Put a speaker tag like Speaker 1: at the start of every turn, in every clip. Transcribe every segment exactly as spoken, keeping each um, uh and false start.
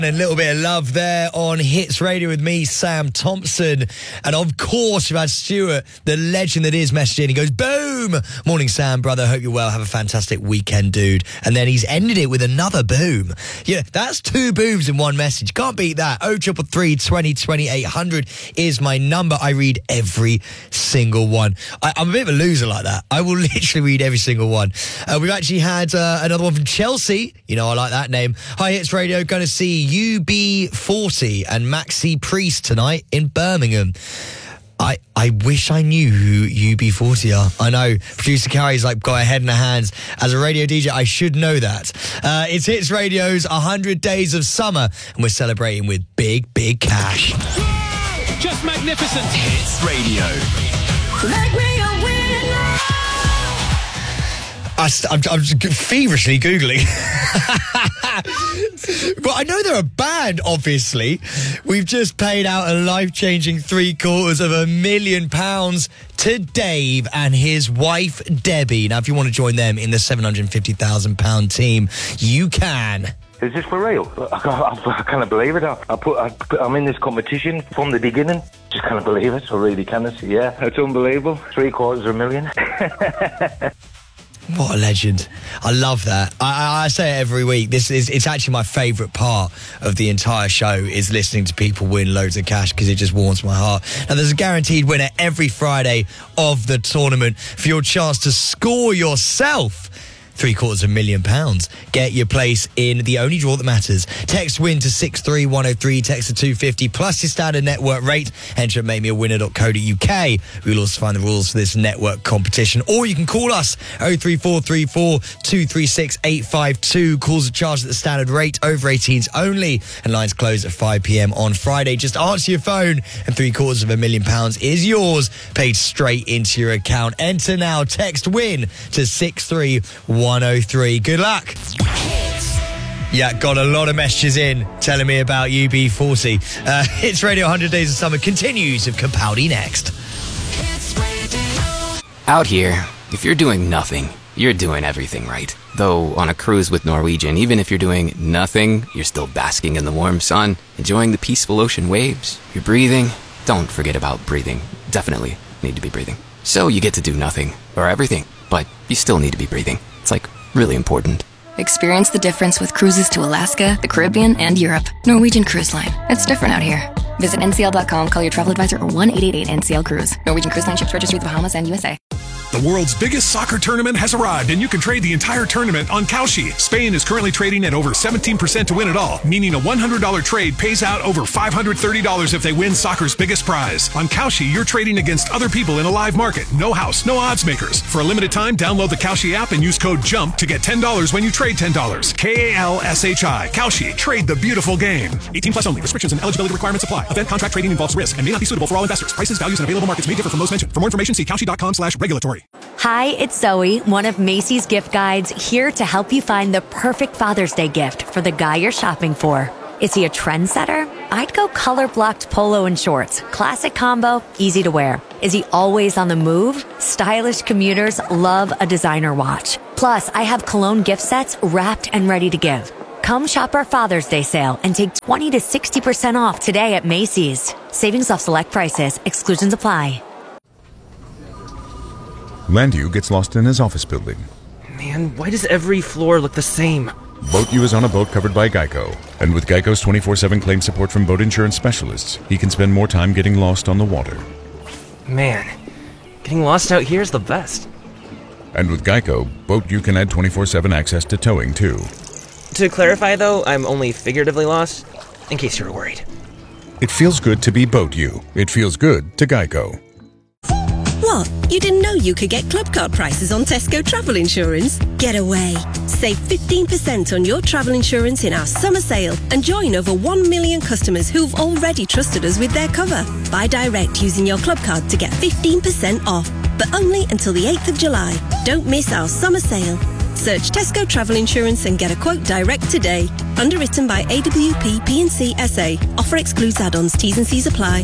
Speaker 1: A little bit of love there on Hits Radio with me, Sam Thompson. And of course, we've had Stuart, the legend that is, messaging. He goes, boom! Morning, Sam, brother. Hope you're well. Have a fantastic weekend, dude. And then he's ended it with another boom. Yeah, that's two booms in one message. Can't beat that. oh triple three, twenty, twenty-eight hundred is my number. I read every single one. I, I'm a bit of a loser like that. I will literally read every single one. Uh, we've actually had uh, another one from Chelsea. You know, I like that name. Hi, Hits Radio. Going to see U B forty and Maxi Priest tonight in Birmingham. I, I wish I knew who U B forty are. I know. Producer Carrie's like got her head in her hands. As a radio D J, I should know that. Uh, it's Hits Radio's one hundred Days of Summer, and we're celebrating with big, big cash.
Speaker 2: Just magnificent. Hits Radio. Make me a winner.
Speaker 1: I, I'm, I'm feverishly Googling. But I know they're a band, obviously. We've just paid out a life-changing three quarters of a million pounds to Dave and his wife, Debbie. Now, if you want to join them in the seven hundred fifty thousand pounds team, you can.
Speaker 3: Is this for real? I can't, I can't believe it. I, I put, I put, I'm in this competition from the beginning. Just can't believe it. I really can't. Yeah, it's unbelievable. Three quarters of a million.
Speaker 1: What a legend. I love that. I, I say it every week. This is it's actually my favourite part of the entire show is listening to people win loads of cash because it just warms my heart. Now, there's a guaranteed winner every Friday of the tournament for your chance to score yourself three quarters of a million pounds. Get your place in the only draw that matters. Text WIN to six three one oh three, text to two fifty plus your standard network rate. Enter at make me a winner dot co dot uk. We'll also find the rules for this network competition. Or you can call us oh three four three four, two three six, eight five two. Calls are charged at the standard rate, over eighteens only, and lines close at five p.m. on Friday. Just answer your phone and three quarters of a million pounds is yours, paid straight into your account. Enter now. Text WIN to six three one oh three. Good luck. Yeah, got a lot of messages in telling me about U B forty. Uh, Hits Radio one hundred Days of Summer continues with Capaldi next.
Speaker 4: Out here, if you're doing nothing, you're doing everything right. Though on a cruise with Norwegian, even if you're doing nothing, you're still basking in the warm sun, enjoying the peaceful ocean waves. You're breathing. Don't forget about breathing. Definitely need to be breathing. So you get to do nothing, or everything, but you still need to be breathing. It's like really important.
Speaker 5: Experience the difference with cruises to Alaska, the Caribbean, and Europe. Norwegian Cruise Line. It's different out here. Visit N C L dot com, call your travel advisor, or one eight eight eight N C L Cruise. Norwegian Cruise Line ships registry the Bahamas and U S A.
Speaker 6: The world's biggest soccer tournament has arrived, and you can trade the entire tournament on Kalshi. Spain is currently trading at over seventeen percent to win it all, meaning a one hundred dollars trade pays out over five hundred thirty dollars if they win soccer's biggest prize. On Kalshi, you're trading against other people in a live market. No house, no odds makers. For a limited time, download the Kalshi app and use code JUMP to get ten dollars when you trade ten dollars. K A L S H I. Kalshi. Trade the beautiful game. eighteen plus only. Restrictions and eligibility requirements apply. Event contract trading involves risk and may not be suitable for all investors. Prices, values, and available markets may differ from those mentioned. For more information, see Kalshi dot com slash regulatory.
Speaker 7: Hi, it's Zoe, one of Macy's gift guides, here to help you find the perfect Father's Day gift for the guy you're shopping for. Is he a trendsetter? I'd go color-blocked polo and shorts. Classic combo, easy to wear. Is he always on the move? Stylish commuters love a designer watch. Plus, I have cologne gift sets wrapped and ready to give. Come shop our Father's Day sale and take twenty to sixty percent off today at Macy's. Savings off select prices. Exclusions apply.
Speaker 8: Landu gets lost in his office building.
Speaker 9: Man, why does every floor look the same?
Speaker 8: BoatU is on a boat covered by Geico. And with Geico's twenty-four seven claim support from boat insurance specialists, he can spend more time getting lost on the water.
Speaker 9: Man, getting lost out here is the best.
Speaker 8: And with Geico, BoatU can add twenty-four seven access to towing, too.
Speaker 9: To clarify, though, I'm only figuratively lost, in case you're worried.
Speaker 8: It feels good to be BoatU. It feels good to Geico.
Speaker 10: What? You didn't know you could get club card prices on Tesco travel insurance? Get away. Save fifteen percent on your travel insurance in our summer sale and join over one million customers who've already trusted us with their cover. Buy direct using your club card to get fifteen percent off, but only until the eighth of July. Don't miss our summer sale. Search Tesco Travel Insurance and get a quote direct today. Underwritten by A W P P and C S A. Offer excludes add-ons. T's and C's apply.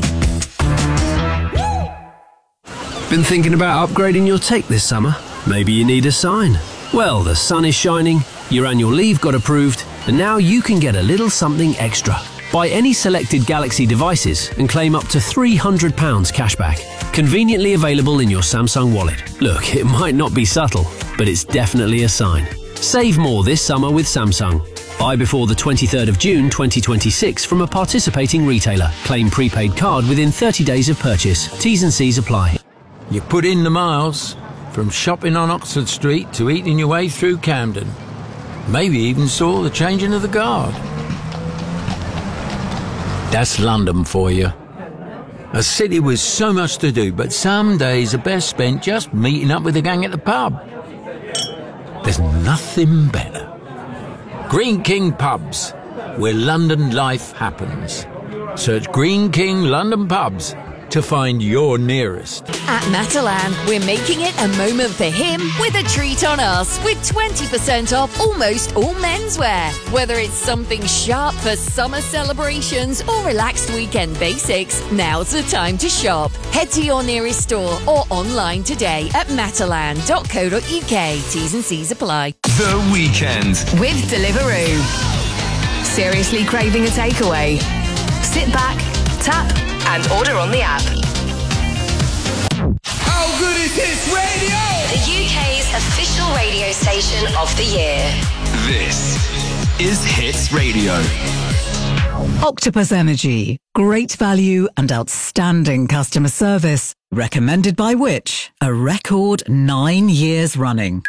Speaker 11: Been thinking about upgrading your take this summer? Maybe you need a sign. Well, the sun is shining, your annual leave got approved, And now you can get a little something extra. Buy any selected Galaxy devices and claim up to three hundred pounds cashback. Conveniently available in your Samsung wallet. Look, it might not be subtle, but it's definitely a sign. Save more this summer with Samsung. Buy before the twenty-third of June twenty twenty-six from a participating retailer. Claim prepaid card within thirty days of purchase. T's and C's apply.
Speaker 12: You put in the miles, from shopping on Oxford Street to eating your way through Camden. Maybe even saw the changing of the guard. That's London for you. A city with so much to do, but some days are best spent just meeting up with the gang at the pub. There's nothing better. Green King Pubs, where London life happens. Search Green King London Pubs to find your nearest.
Speaker 13: At Matalan, we're making it a moment for him with a treat on us with twenty percent off almost all menswear. Whether it's something sharp for summer celebrations or relaxed weekend basics, now's the time to shop. Head to your nearest store or online today at matalan dot co dot uk. T's and C's apply.
Speaker 2: The Weekend
Speaker 14: with Deliveroo. Seriously craving a takeaway? Sit back, tap, and order on the app.
Speaker 2: How good is Hits Radio?
Speaker 14: The U K's official radio station of the year.
Speaker 2: This is Hits Radio.
Speaker 15: Octopus Energy. Great value and outstanding customer service. Recommended by which? A record nine years running.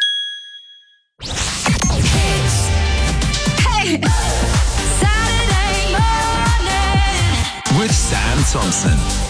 Speaker 14: Hey! Saturday morning
Speaker 2: With Sam Thompson.